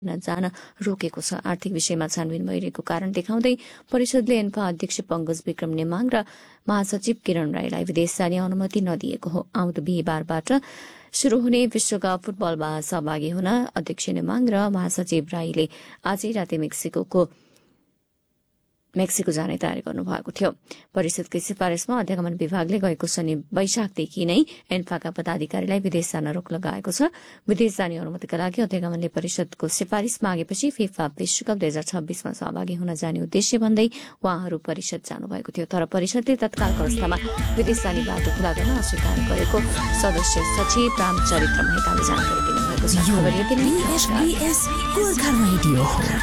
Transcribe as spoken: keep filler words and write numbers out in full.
जान रोकेको छ। आर्थिक विषयमा छानबिन भइरहेको कारण देखाउँदै परिषदले एन्फा अध्यक्ष पंकज विक्रम नेमाङ र महासचिव किरण राईलाई विदेश जाने अनुमति नदिएको हो। आउँदो बिहिबारबाट शुरू हुने विश्वकप फुटबलमा सहभागी हुन अध्यक्ष नेमाङ र महासचिव राईले आजै राति मेक्सिको मेक्सिको जाने तयारी गर्नुभएको थियो। परिषदकै सिफारिशमा अध्यागमन विभागले गएको शनि वैशाखदेखि नै एन्फाका पदाधिकारीलाई विदेश जान रोक लगाएको छ। विदेश जाने अनुमतिका लागि अध्यागमनले परिषदको सिफारिश मागेपछि फिफा विश्वकप दुई हजार छब्बीसमा सहभागी हुन जाने उद्देश्य भन्दै उहाँहरू परिषद जानुभएको थियो। तर परिषदले तत्कालको अवस्थामा विदेश जाने बाटो खुला गर्न अस्वीकार गरेको सदस्य सचिव रामचरित्र मेहताले जानकारी दिनुभएको छ।